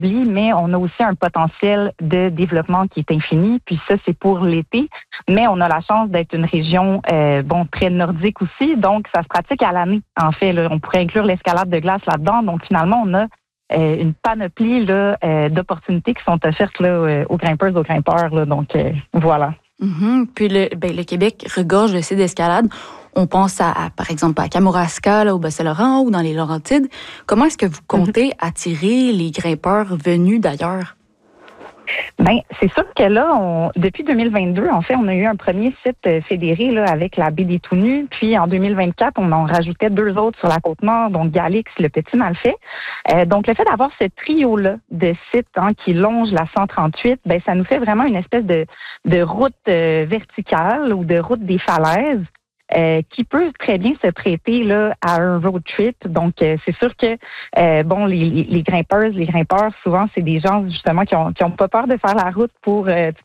établi, mais on a aussi un potentiel de développement qui est infini. Puis ça, c'est pour l'été. Mais on a la chance d'être une région très nordique aussi, donc ça se pratique à l'année. En fait, là, on pourrait inclure l'escalade de glace là-dedans. Donc finalement, on a une panoplie là, d'opportunités qui sont offertes là, aux grimpeurs, là. Donc voilà. Puis le Québec regorge de sites d'escalade. On pense par exemple à Kamouraska, là, au Bas-Saint-Laurent ou dans les Laurentides. Comment est-ce que vous comptez attirer les grimpeurs venus d'ailleurs? Ben, c'est sûr que là, depuis 2022, en fait, on a eu un premier site fédéré là, avec la baie des Tout-Nus. Puis en 2024, on en rajoutait 2 autres sur la Côte-Nord, donc Galix, le Petit Malfait. Donc le fait d'avoir ce trio-là de sites qui longe la 138, ben ça nous fait vraiment une espèce de route verticale ou de route des falaises. Qui peut très bien se prêter là à un road trip. Donc, c'est sûr que les grimpeurs, souvent, c'est des gens justement qui ont pas peur de faire la route pour.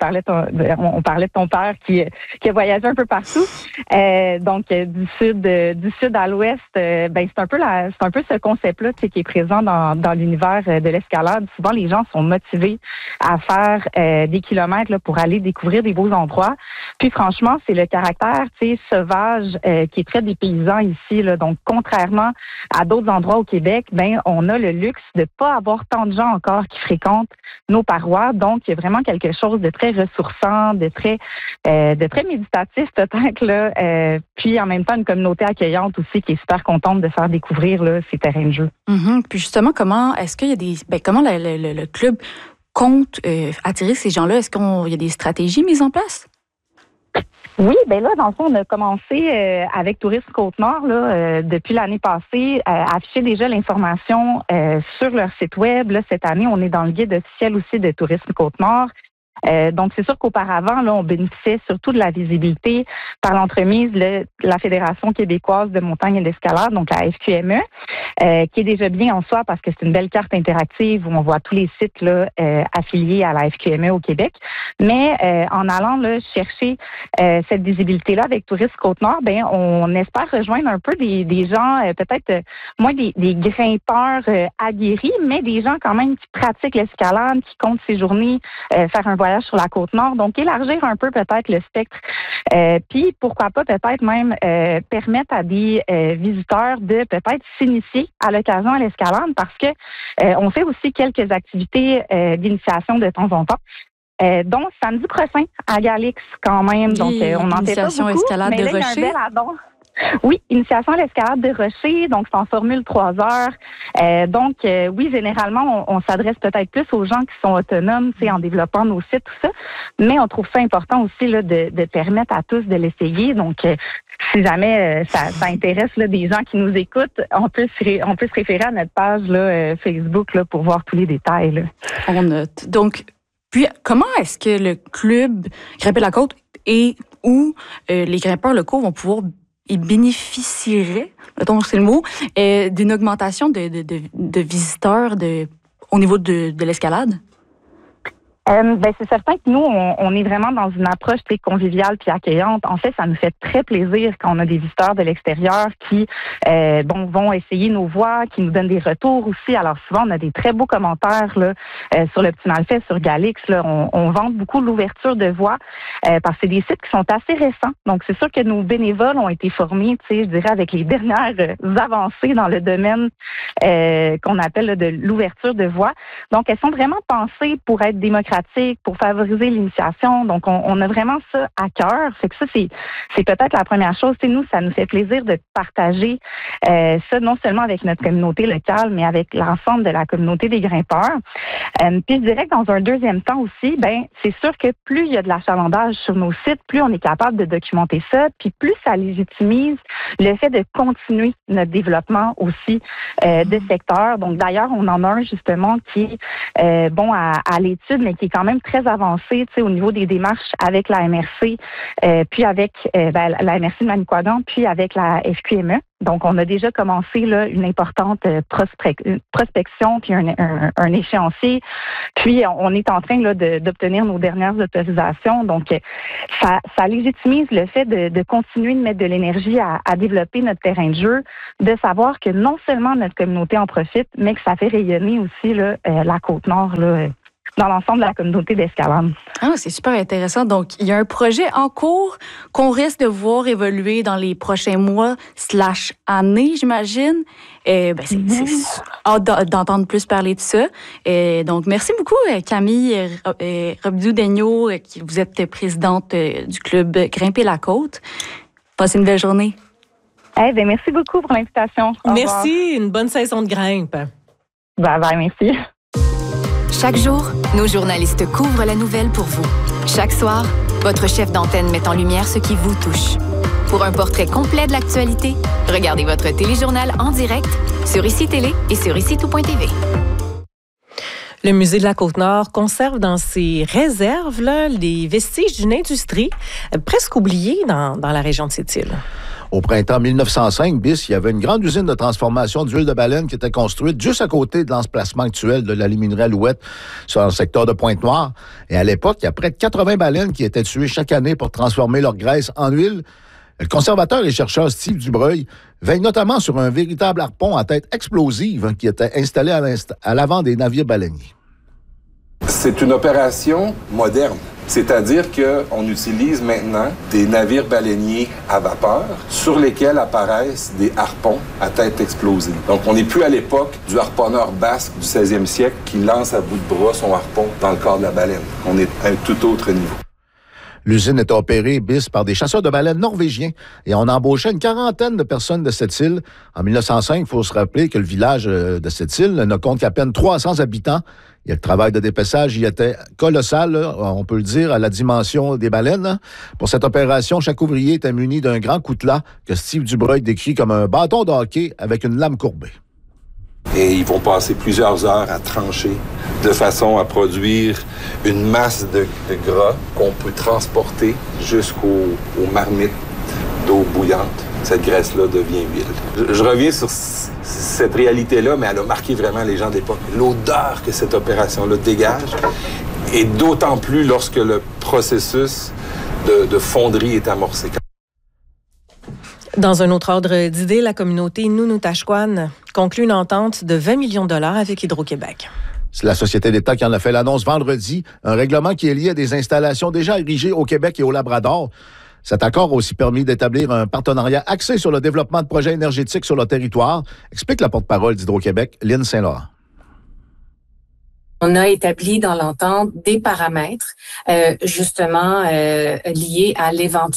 On parlait de ton père qui a voyagé un peu partout. Donc, du sud à l'ouest, c'est un peu ce concept-là qui est présent dans l'univers de l'escalade. Souvent, les gens sont motivés à faire des kilomètres là, pour aller découvrir des beaux endroits. Puis, franchement, c'est le caractère, sauvage qui est très dépaysant ici. Là. Donc, contrairement à d'autres endroits au Québec, on a le luxe de pas avoir tant de gens encore qui fréquentent nos parois. Donc, il y a vraiment quelque chose de très ressourçant, de très méditatif peut-être là. Puis, en même temps, une communauté accueillante aussi qui est super contente de faire découvrir là, ces terrains de jeu. Puis justement, comment est-ce qu'il y a comment le club compte attirer ces gens-là? Est-ce qu'il y a des stratégies mises en place? Oui, là, dans le fond, on a commencé avec Tourisme Côte-Nord là, depuis l'année passée à afficher déjà l'information sur leur site web. Là, cette année, on est dans le guide officiel aussi de Tourisme Côte-Nord. Donc, c'est sûr qu'auparavant, là, on bénéficiait surtout de la visibilité par l'entremise de la Fédération québécoise de montagne et d'escalade, donc la FQME, qui est déjà bien en soi parce que c'est une belle carte interactive où on voit tous les sites là, affiliés à la FQME au Québec. Mais en allant là, chercher cette visibilité-là avec Tourisme Côte-Nord, on espère rejoindre un peu des gens, peut-être moins des grimpeurs aguerris, mais des gens quand même qui pratiquent l'escalade, qui comptent ces journées, faire un voyage sur la Côte-Nord. Donc, élargir un peu peut-être le spectre. Puis, pourquoi pas peut-être même permettre à des visiteurs de peut-être s'initier à l'occasion à l'escalade parce que on fait aussi quelques activités d'initiation de temps en temps. Donc, samedi prochain, à Galix, quand même. Donc, on en fait pas beaucoup, escalade mais de là, il y a un rocher. bel addon. Oui, initiation à l'escalade de rocher, donc c'est en formule 3 heures. Donc, oui, généralement, on s'adresse peut-être plus aux gens qui sont autonomes, en développant nos sites, tout ça. Mais on trouve ça important aussi là, de permettre à tous de l'essayer. Donc, si jamais ça intéresse là, des gens qui nous écoutent, on peut se référer à notre page là, Facebook là, pour voir tous les détails. Là. On note. Donc, puis, comment est-ce que le club Grimper la Côte et où les grimpeurs locaux vont pouvoir ils bénéficieraient, mettons, c'est le mot, d'une augmentation de visiteurs au niveau de l'escalade? C'est certain que nous, on est vraiment dans une approche très conviviale puis accueillante. En fait, ça nous fait très plaisir quand on a des visiteurs de l'extérieur qui vont essayer nos voies, qui nous donnent des retours aussi. Alors souvent, on a des très beaux commentaires là, sur le Petit Malfait, sur Galix. Là, on vante beaucoup l'ouverture de voies parce que c'est des sites qui sont assez récents. Donc, c'est sûr que nos bénévoles ont été formés, je dirais, avec les dernières avancées dans le domaine qu'on appelle là, de l'ouverture de voies. Donc, elles sont vraiment pensées pour être démocratiques, pour favoriser l'initiation. Donc, on a vraiment ça à cœur. C'est que ça, c'est peut-être la première chose. Nous, ça nous fait plaisir de partager ça non seulement avec notre communauté locale, mais avec l'ensemble de la communauté des grimpeurs. Puis, je dirais que dans un deuxième temps aussi, c'est sûr que plus il y a de l'achalandage sur nos sites, plus on est capable de documenter ça, puis plus ça légitimise le fait de continuer notre développement aussi de secteur. Donc, d'ailleurs, on en a un justement qui est à l'étude, mais qui est quand même très avancé, au niveau des démarches avec la MRC, puis avec la MRC de Manicouagan, puis avec la FQME. Donc, on a déjà commencé là une importante prospection, puis un échéancier. Puis, on est en train là d'obtenir nos dernières autorisations. Donc, ça légitimise le fait de continuer de mettre de l'énergie à développer notre terrain de jeu, de savoir que non seulement notre communauté en profite, mais que ça fait rayonner aussi là, la Côte-Nord là, dans l'ensemble de la communauté d'Escalade. Ah, c'est super intéressant. Donc, il y a un projet en cours qu'on risque de voir évoluer dans les prochains mois / années, j'imagine. C'est hâte d'entendre plus parler de ça. Donc, merci beaucoup, Camille Robidoux-Daigneault, vous êtes présidente du club Grimper la Côte. Passez une belle journée. Merci beaucoup pour l'invitation. Merci, une bonne saison de grimpe. Bye, merci. Chaque jour, nos journalistes couvrent la nouvelle pour vous. Chaque soir, votre chef d'antenne met en lumière ce qui vous touche. Pour un portrait complet de l'actualité, regardez votre téléjournal en direct sur ICI Télé et sur ICI-tout.tv. Le Musée de la Côte-Nord conserve dans ses réserves les vestiges d'une industrie presque oubliée dans la région de Sept-Îles. Au printemps 1905, il y avait une grande usine de transformation d'huile de baleine qui était construite juste à côté de l'emplacement actuel de la liminerie Alouette, sur le secteur de Pointe-Noire. Et à l'époque, il y a près de 80 baleines qui étaient tuées chaque année pour transformer leur graisse en huile. Le conservateur et chercheur Steve Dubreuil veille notamment sur un véritable harpon à tête explosive qui était installé à l'avant des navires baleiniers. C'est une opération moderne. C'est-à-dire qu'on utilise maintenant des navires baleiniers à vapeur sur lesquels apparaissent des harpons à tête explosive. Donc, on n'est plus à l'époque du harponneur basque du 16e siècle qui lance à bout de bras son harpon dans le corps de la baleine. On est à un tout autre niveau. L'usine était opérée, par des chasseurs de baleines norvégiens et on embauchait une quarantaine de personnes de cette île. En 1905, il faut se rappeler que le village de cette île ne compte qu'à peine 300 habitants. Et le travail de dépêchage y était colossal, on peut le dire, à la dimension des baleines. Pour cette opération, chaque ouvrier était muni d'un grand coutelas que Steve Dubreuil décrit comme un bâton de hockey avec une lame courbée. Et ils vont passer plusieurs heures à trancher de façon à produire une masse de gras qu'on peut transporter jusqu'aux marmites d'eau bouillante. Cette graisse-là devient huile. Je reviens sur cette réalité-là, mais elle a marqué vraiment les gens de l'époque. L'odeur que cette opération-là dégage, et d'autant plus lorsque le processus de fonderie est amorcé. Dans un autre ordre d'idées, la communauté Nunu-Tashkwan conclut une entente de 20 millions de dollars avec Hydro-Québec. C'est la Société d'État qui en a fait l'annonce vendredi, un règlement qui est lié à des installations déjà érigées au Québec et au Labrador. Cet accord a aussi permis d'établir un partenariat axé sur le développement de projets énergétiques sur le territoire, explique la porte-parole d'Hydro-Québec, Lynne Saint-Laurent. On a établi dans l'entente des paramètres justement liés à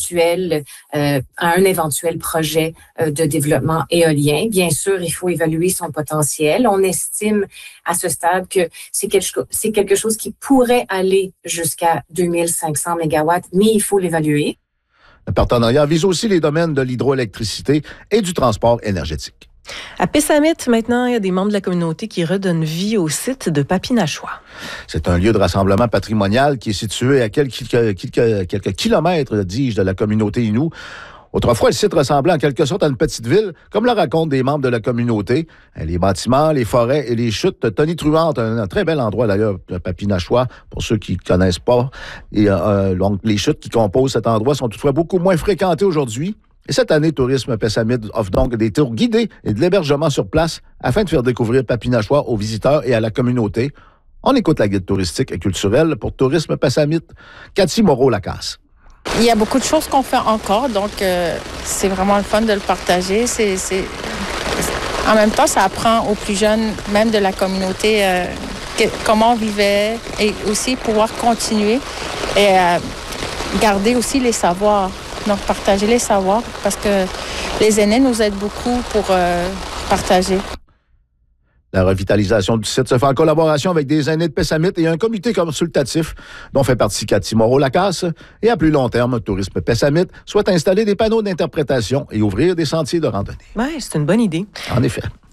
un éventuel projet de développement éolien. Bien sûr, il faut évaluer son potentiel. On estime à ce stade que c'est quelque chose qui pourrait aller jusqu'à 2500 mégawatts, mais il faut l'évaluer. Le partenariat vise aussi les domaines de l'hydroélectricité et du transport énergétique. À Pessamit, maintenant, il y a des membres de la communauté qui redonnent vie au site de Papinachois. C'est un lieu de rassemblement patrimonial qui est situé à quelques kilomètres, dis-je, de la communauté Innu. Autrefois, le site ressemblait en quelque sorte à une petite ville, comme le racontent des membres de la communauté. Les bâtiments, les forêts et les chutes tonitruantes, un très bel endroit d'ailleurs, Papinachois, pour ceux qui ne connaissent pas. Et donc, les chutes qui composent cet endroit sont toutefois beaucoup moins fréquentées aujourd'hui. Et cette année, Tourisme Pessamit offre donc des tours guidés et de l'hébergement sur place afin de faire découvrir Papinachois aux visiteurs et à la communauté. On écoute la guide touristique et culturelle pour Tourisme Pessamit, Cathy Moreau-Lacasse. Il y a beaucoup de choses qu'on fait encore, donc c'est vraiment le fun de le partager. En même temps, ça apprend aux plus jeunes, même de la communauté, comment on vivait et aussi pouvoir continuer et garder aussi les savoirs. Donc, partager les savoirs parce que les aînés nous aident beaucoup pour partager. La revitalisation du site se fait en collaboration avec des aînés de Pessamit et un comité consultatif dont fait partie Cathy Moreau-Lacasse. Et à plus long terme, Tourisme Pessamit souhaite installer des panneaux d'interprétation et ouvrir des sentiers de randonnée. Oui, c'est une bonne idée. En effet.